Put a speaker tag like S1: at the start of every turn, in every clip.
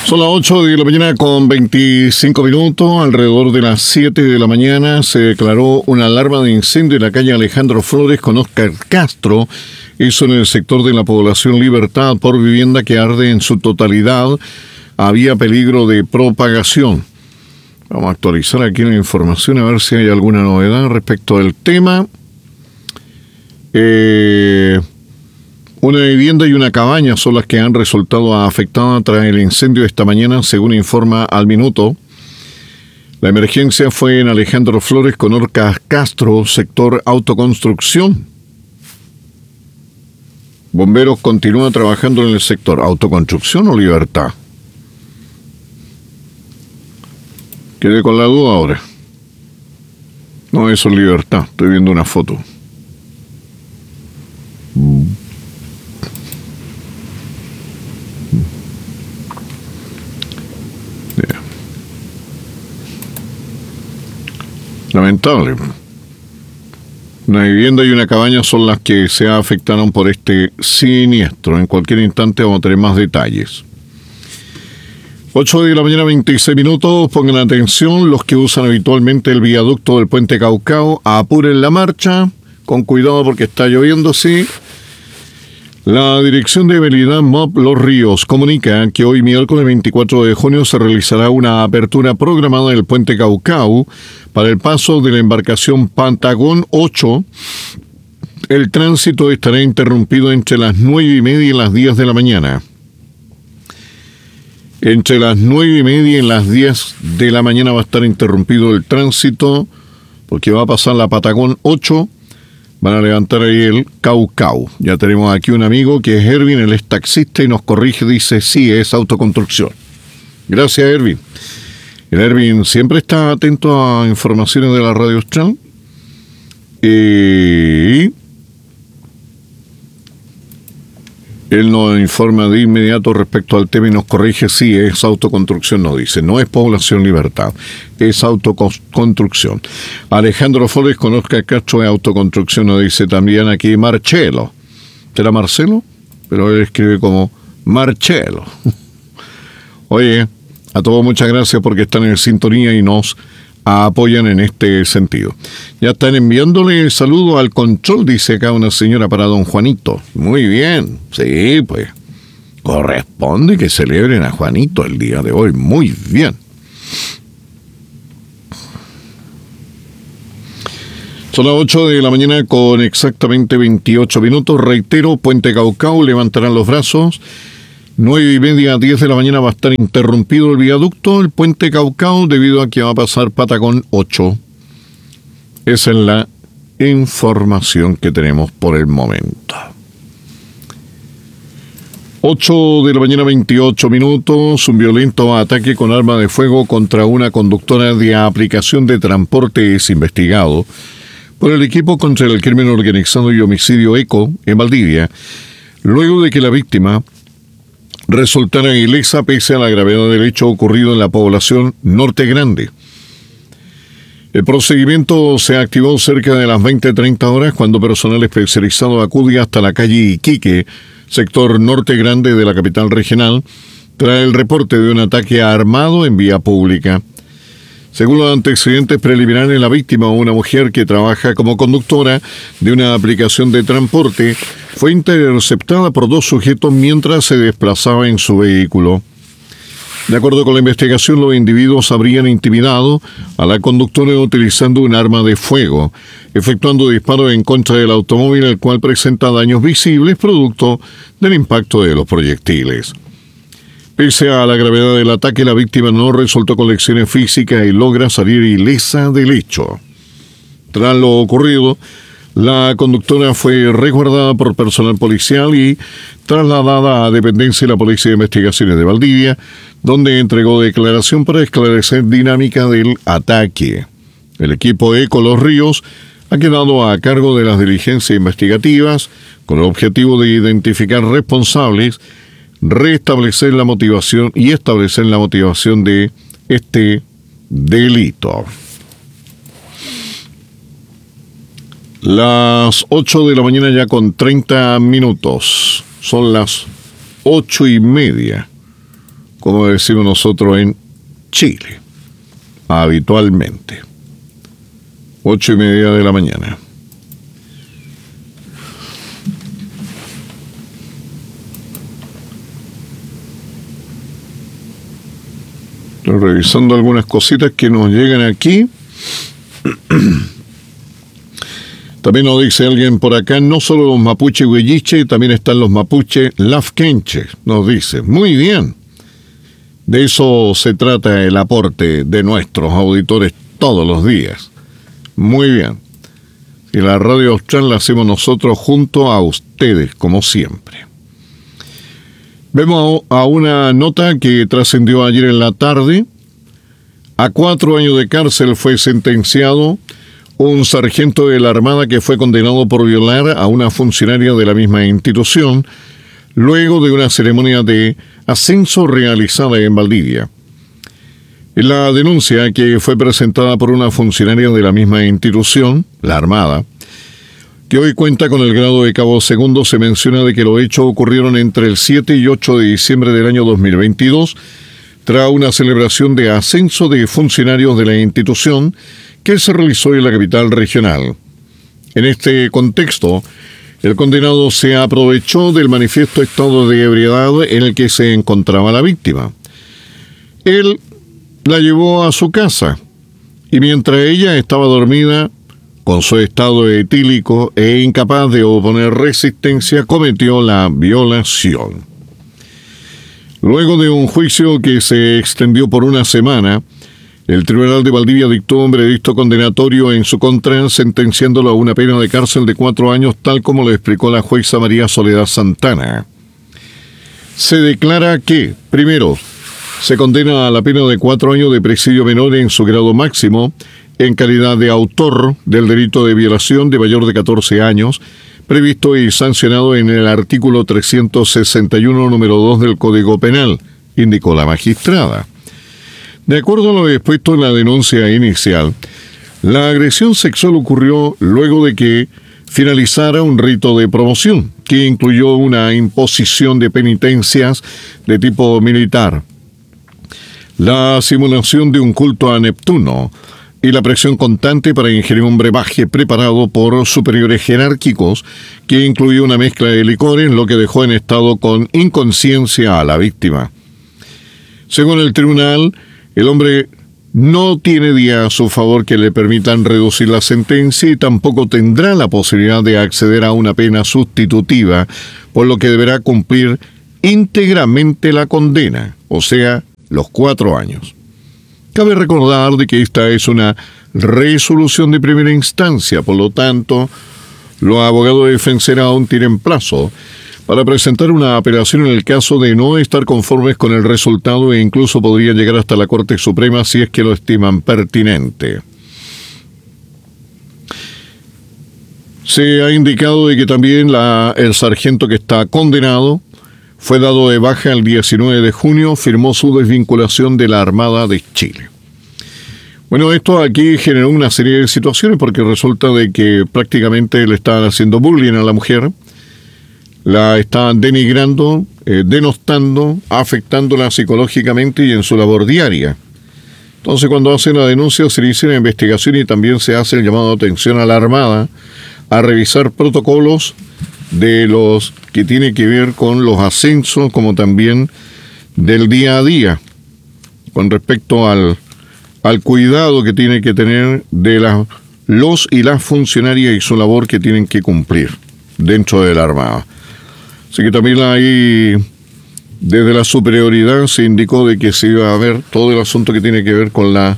S1: Son las 8 de la mañana con 25 minutos. Alrededor de las 7 de la mañana se declaró una alarma de incendio en la calle Alejandro Flores con Óscar Castro. Eso en el sector de la población Libertad por vivienda que arde en su totalidad. Había peligro de propagación. Vamos a actualizar aquí la información a ver si hay alguna novedad respecto del tema. Una vivienda y una cabaña son las que han resultado afectadas tras el incendio de esta mañana, según informa Al Minuto. La emergencia fue en Alejandro Flores con Óscar Castro, sector autoconstrucción. Bomberos continúan trabajando en el sector. ¿Autoconstrucción o Libertad? Quedé con la duda ahora. No, eso es Libertad. Estoy viendo una foto. Lamentable. Una vivienda y una cabaña son las que se afectaron por este siniestro. En cualquier instante vamos a tener más detalles. 8 de la mañana, 26 minutos. Pongan atención, los que usan habitualmente el viaducto del Puente Caucao, apuren la marcha, con cuidado porque está lloviendo, sí. La Dirección de Vialidad MOP Los Ríos comunica que hoy miércoles 24 de junio se realizará una apertura programada del Puente Caucao para el paso de la embarcación Patagón 8. El tránsito estará interrumpido entre las 9:30 y las 10 de la mañana. Entre las 9:30 y las 10 de la mañana va a estar interrumpido el tránsito porque va a pasar la Patagón 8. Van a levantar ahí el Caucao. Ya tenemos aquí un amigo que es Erwin, él es taxista y nos corrige, dice, sí, es autoconstrucción. Gracias, Erwin. El Erwin siempre está atento a informaciones de la Radio Austral. Y él nos informa de inmediato respecto al tema y nos corrige, sí, es autoconstrucción, no dice, no es población Libertad, es autoconstrucción. Alejandro Flores con Óscar Castro es autoconstrucción, nos dice también aquí Marcelo. ¿Será Marcelo? Pero él escribe como Marcelo. Oye, a todos muchas gracias porque están en sintonía y nos apoyan en este sentido. Ya están enviándole el saludo al control, dice acá una señora para don Juanito. Muy bien, sí, pues corresponde que celebren a Juanito el día de hoy. Muy bien. Son las 8 de la mañana con exactamente 28 minutos. Reitero, Puente Caucao, levantarán los brazos. 9:30, 10 de la mañana va a estar interrumpido el viaducto, el Puente Caucao, debido a que va a pasar Patagón 8. Esa es la información que tenemos por el momento. 8 de la mañana, 28 minutos. Un violento ataque con arma de fuego contra una conductora de aplicación de transporte es investigado por el equipo contra el crimen organizado y homicidio ECO en Valdivia, luego de que la víctima resultara ilesa pese a la gravedad del hecho ocurrido en la población Norte Grande. El procedimiento se activó cerca de las 20:30 horas cuando personal especializado acude hasta la calle Iquique, sector Norte Grande de la capital regional, tras el reporte de un ataque armado en vía pública. Según los antecedentes preliminares, la víctima, una mujer que trabaja como conductora de una aplicación de transporte, fue interceptada por dos sujetos mientras se desplazaba en su vehículo. De acuerdo con la investigación, los individuos habrían intimidado a la conductora utilizando un arma de fuego, efectuando disparos en contra del automóvil, el cual presenta daños visibles producto del impacto de los proyectiles. Pese a la gravedad del ataque, la víctima no resultó con lesiones físicas y logra salir ilesa del hecho. Tras lo ocurrido, la conductora fue resguardada por personal policial y trasladada a dependencia de la Policía de Investigaciones de Valdivia, donde entregó declaración para esclarecer dinámica del ataque. El equipo ECO Los Ríos ha quedado a cargo de las diligencias investigativas con el objetivo de identificar responsables, restablecer la motivación y establecer la motivación de este delito. Las 8 de la mañana ya con 30 minutos. Son las 8:30. como decimos nosotros en Chile, habitualmente. 8:30 de la mañana. Estoy revisando algunas cositas que nos llegan aquí. También nos dice alguien por acá, no solo los mapuche huilliche, también están los mapuche lafkenche, nos dice. Muy bien. De eso se trata el aporte de nuestros auditores todos los días. Muy bien. Y la Radio Austral la hacemos nosotros junto a ustedes, como siempre. Vemos a una nota que trascendió ayer en la tarde. A 4 años de cárcel fue sentenciado un sargento de la Armada que fue condenado por violar a una funcionaria de la misma institución luego de una ceremonia de ascenso realizada en Valdivia. En la denuncia, que fue presentada por una funcionaria de la misma institución, la Armada, que hoy cuenta con el grado de cabo segundo, se menciona de que los hechos ocurrieron entre el 7 y 8 de diciembre del año 2022, tras una celebración de ascenso de funcionarios de la institución que se realizó en la capital regional. En este contexto, el condenado se aprovechó del manifiesto estado de ebriedad en el que se encontraba la víctima. Él la llevó a su casa y mientras ella estaba dormida, con su estado etílico e incapaz de oponer resistencia, cometió la violación. Luego de un juicio que se extendió por una semana, el Tribunal de Valdivia dictó un veredicto condenatorio en su contra, sentenciándolo a una pena de cárcel de 4 años, tal como lo explicó la jueza María Soledad Santana. Se declara que, primero, se condena a la pena de 4 años de presidio menor en su grado máximo, en calidad de autor del delito de violación de mayor de 14 años, previsto y sancionado en el artículo 361, número 2 del Código Penal, indicó la magistrada. De acuerdo a lo expuesto en la denuncia inicial, la agresión sexual ocurrió luego de que finalizara un rito de promoción, que incluyó una imposición de penitencias de tipo militar, la simulación de un culto a Neptuno y la presión constante para ingerir un brebaje preparado por superiores jerárquicos, que incluyó una mezcla de licores, lo que dejó en estado con inconsciencia a la víctima. Según el tribunal, el hombre no tiene día a su favor que le permitan reducir la sentencia y tampoco tendrá la posibilidad de acceder a una pena sustitutiva, por lo que deberá cumplir íntegramente la condena, o sea, los 4 años. Cabe recordar de que esta es una resolución de primera instancia, por lo tanto, los abogados de defensa aún tienen plazo para presentar una apelación en el caso de no estar conformes con el resultado e incluso podrían llegar hasta la Corte Suprema si es que lo estiman pertinente. Se ha indicado de que también el sargento que está condenado fue dado de baja el 19 de junio, firmó su desvinculación de la Armada de Chile. Bueno, esto aquí generó una serie de situaciones porque resulta de que prácticamente le estaban haciendo bullying a la mujer, la estaban denigrando, denostando, afectándola psicológicamente y en su labor diaria. Entonces, cuando hacen la denuncia, se le hizo una investigación y también se hace el llamado de atención a la Armada a revisar protocolos de los que tiene que ver con los ascensos, como también del día a día, con respecto al cuidado que tiene que tener de los y las funcionarias y su labor que tienen que cumplir dentro de la Armada. Así que también ahí, desde la superioridad, se indicó de que se iba a ver todo el asunto que tiene que ver con la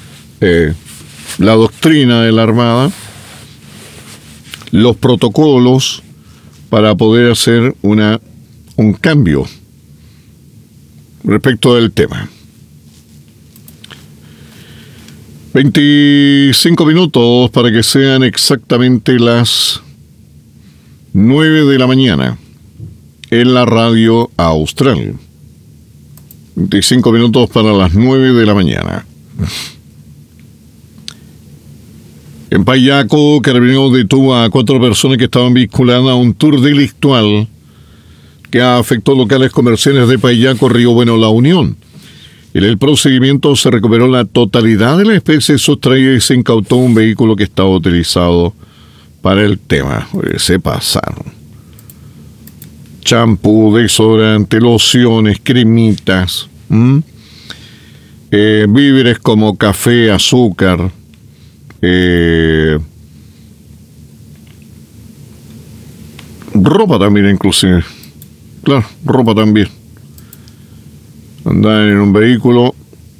S1: doctrina de la Armada, los protocolos para poder hacer un cambio respecto del tema. 25 minutos para que sean exactamente las 9 de la mañana en la Radio Austral. 25 minutos para las 9 de la mañana. En Payaco, Carabineros detuvo a 4 personas que estaban vinculadas a un tour delictual que afectó locales comerciales de Paillaco, Río Bueno, La Unión. En el procedimiento se recuperó la totalidad de la especie sustraída y se incautó un vehículo que estaba utilizado para el tema. Se pasaron. Champú, desodorante, lociones, cremitas, víveres como café, azúcar, ropa también inclusive. Claro, ropa también. Andaban en un vehículo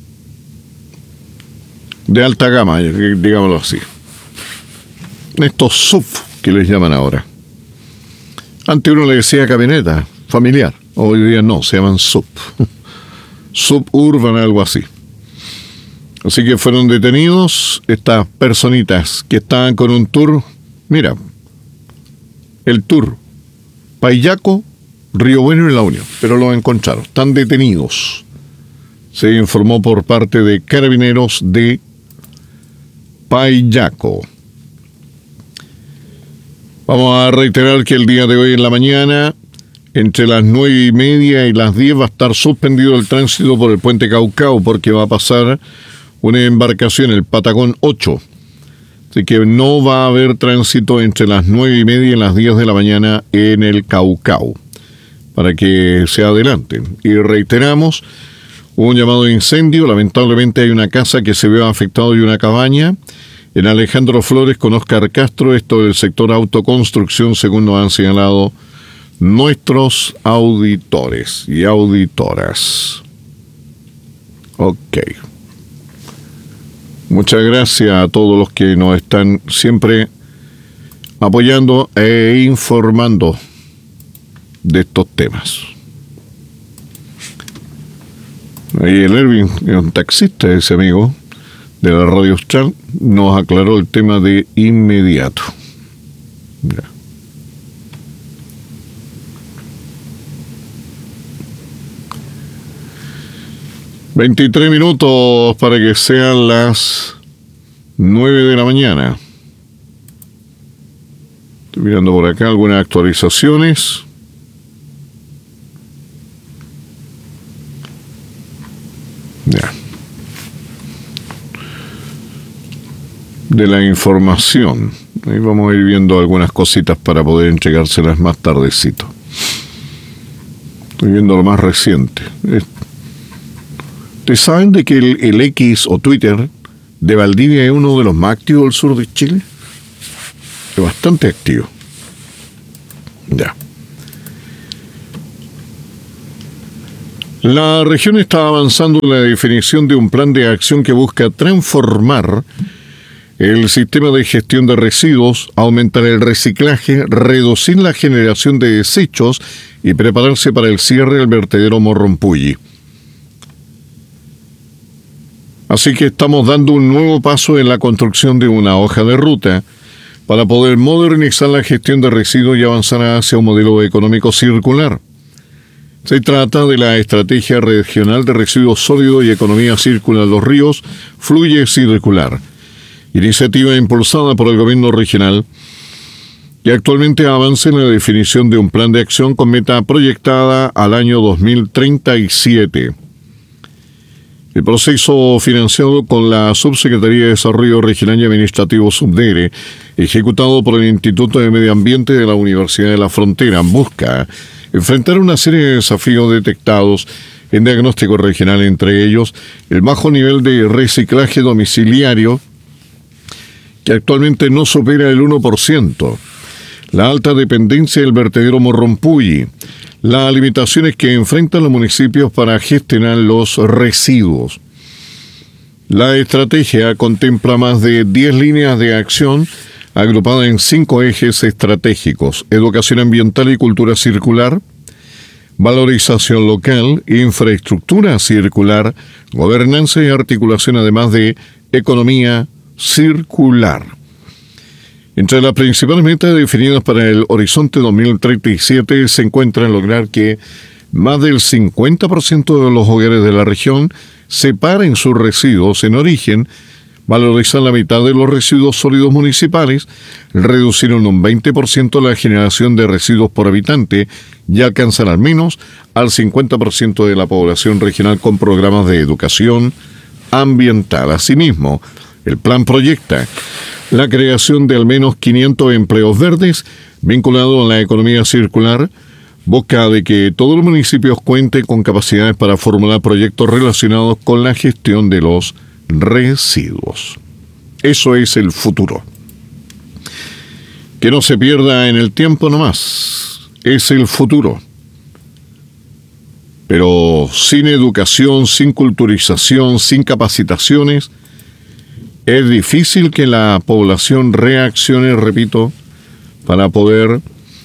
S1: de alta gama, digámoslo así. Estos SUV que les llaman ahora. Antes uno le decía camioneta familiar. Hoy día no, se llaman SUV. Suburban, algo así. Así que fueron detenidos estas personitas que estaban con un tour. Mira, el tour Paillaco, Río Bueno y La Unión, pero los encontraron, están detenidos. Se informó por parte de Carabineros de Paillaco. Vamos a reiterar que el día de hoy en la mañana, entre las 9:30 y las 10, va a estar suspendido el tránsito por el puente Caucao, porque va a pasar una embarcación, el Patagón 8. Así que no va a haber tránsito entre las 9:30 y las 10 de la mañana en el Caucao, para que se adelanten. Y reiteramos, hubo un llamado de incendio. Lamentablemente hay una casa que se ve afectada y una cabaña en Alejandro Flores con Óscar Castro, esto del sector autoconstrucción, según nos han señalado nuestros auditores y auditoras. Ok. Muchas gracias a todos los que nos están siempre apoyando e informando de estos temas. Ahí el Erwin, un taxista, ese amigo de la Radio Austral, nos aclaró el tema de inmediato. Ya. $23 minutos para que sean las 9 de la mañana. Estoy mirando por acá algunas actualizaciones. Ya. De la información. Ahí vamos a ir viendo algunas cositas para poder entregárselas más tardecito. Estoy viendo lo más reciente. ¿Ustedes saben de que el X o Twitter de Valdivia es uno de los más activos del sur de Chile? Es bastante activo. Ya. La región está avanzando en la definición de un plan de acción que busca transformar el sistema de gestión de residuos, aumentar el reciclaje, reducir la generación de desechos y prepararse para el cierre del vertedero Morrompulli. Así que estamos dando un nuevo paso en la construcción de una hoja de ruta para poder modernizar la gestión de residuos y avanzar hacia un modelo económico circular. Se trata de la Estrategia Regional de Residuos Sólidos y Economía Circular de los Ríos, Fluye Circular, iniciativa impulsada por el gobierno regional y actualmente avanza en la definición de un plan de acción con meta proyectada al año 2037. El proceso, financiado con la Subsecretaría de Desarrollo Regional y Administrativo Subdere, ejecutado por el Instituto de Medio Ambiente de la Universidad de la Frontera, busca enfrentar una serie de desafíos detectados en diagnóstico regional, entre ellos el bajo nivel de reciclaje domiciliario, que actualmente no supera el 1%, la alta dependencia del vertedero Morrompulli, las limitaciones que enfrentan los municipios para gestionar los residuos. La estrategia contempla más de 10 líneas de acción agrupadas en 5 ejes estratégicos: educación ambiental y cultura circular, valorización local, infraestructura circular, gobernanza y articulación, además de economía circular. Entre las principales metas definidas para el horizonte 2037 se encuentran lograr que más del 50% de los hogares de la región separen sus residuos en origen, valorizar la mitad de los residuos sólidos municipales, reducir en un 20% la generación de residuos por habitante y alcanzar al menos al 50% de la población regional con programas de educación ambiental. Asimismo, el plan proyecta la creación de al menos 500 empleos verdes vinculados a la economía circular, busca de que todos los municipios cuenten con capacidades para formular proyectos relacionados con la gestión de los residuos. Eso es el futuro. Que no se pierda en el tiempo nomás. Es el futuro. Pero sin educación, sin culturización, sin capacitaciones, es difícil que la población reaccione, repito, para poder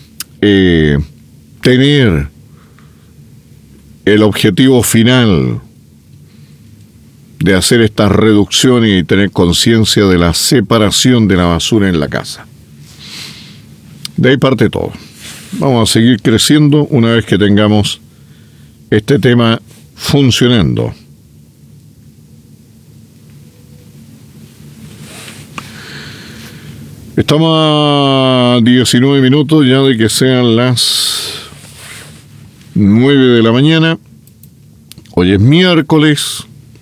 S1: tener el objetivo final de hacer estas reducciones y tener conciencia de la separación de la basura en la casa. De ahí parte todo. Vamos a seguir creciendo una vez que tengamos este tema funcionando. Estamos a 19 minutos ya de que sean las 9 de la mañana. Hoy es miércoles.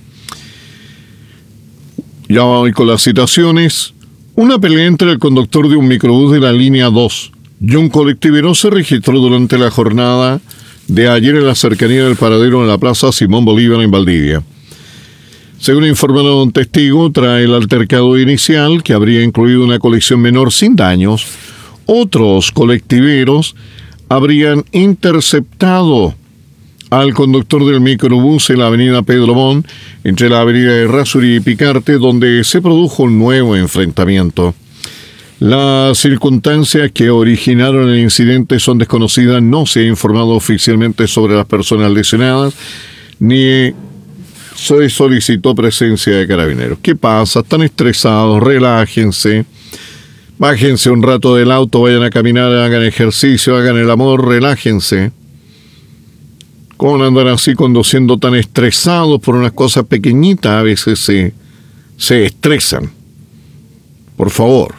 S1: Ya voy con las citaciones. Una pelea entre el conductor de un microbús de la línea 2 y un colectivero se registró durante la jornada de ayer en la cercanía del paradero en la Plaza Simón Bolívar en Valdivia. Según informaron un testigo, tras el altercado inicial, que habría incluido una colisión menor sin daños, otros colectiveros habrían interceptado al conductor del microbús en la avenida Pedro Montt, entre la avenida Errázuriz y Picarte, donde se produjo un nuevo enfrentamiento. Las circunstancias que originaron el incidente son desconocidas, no se ha informado oficialmente sobre las personas lesionadas, ni se solicitó presencia de carabineros. ¿Qué pasa? Están estresados, relájense, bájense un rato del auto, vayan a caminar, hagan ejercicio, hagan el amor, relájense. ¿Cómo andan así conduciendo tan estresados por unas cosas pequeñitas? A veces se estresan. Por favor.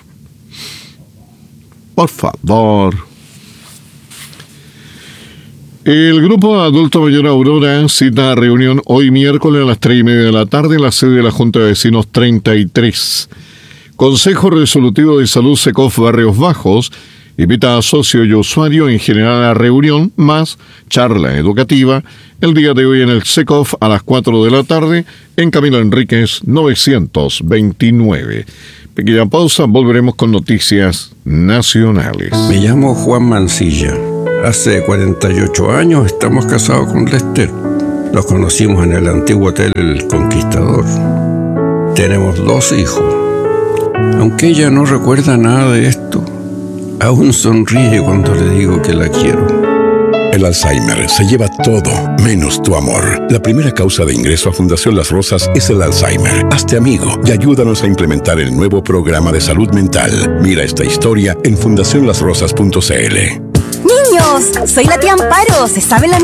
S1: Por favor. El Grupo Adulto Mayor Aurora cita a reunión hoy miércoles a las 3:30 de la tarde en la sede de la Junta de Vecinos 33. Consejo Resolutivo de Salud SECOF Barrios Bajos invita a socios y usuarios en general a la reunión, más charla educativa, el día de hoy en el SECOF a las 4 de la tarde en Camilo Enríquez 929. Pequeña pausa, volveremos con noticias nacionales.
S2: Me llamo Juan Mancilla. Hace 48 años estamos casados con Lester. Nos conocimos en el antiguo hotel El Conquistador. Tenemos 2 hijos. Aunque ella no recuerda nada de esto, aún sonríe cuando le digo que la quiero.
S3: El Alzheimer se lleva todo, menos tu amor. La primera causa de ingreso a Fundación Las Rosas es el Alzheimer. Hazte amigo y ayúdanos a implementar el nuevo programa de salud mental. Mira esta historia en fundacionlasrosas.cl.
S4: Niños, soy la tía Amparo. ¿Se saben la